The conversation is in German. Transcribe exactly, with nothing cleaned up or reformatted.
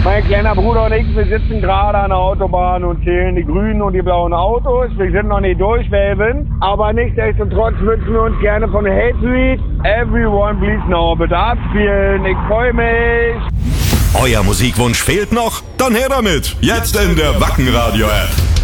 Mein kleiner Bruder und ich, wir sitzen gerade an der Autobahn und zählen die grünen und die blauen Autos. Wir sind noch nicht durch, Welvin. Aber nichtsdestotrotz wünschen wir uns gerne von Hatebreed Everyone Please Now bitte abspielen. Ich freue mich. Euer Musikwunsch fehlt noch? Dann her damit. Jetzt in der Wacken Radio App.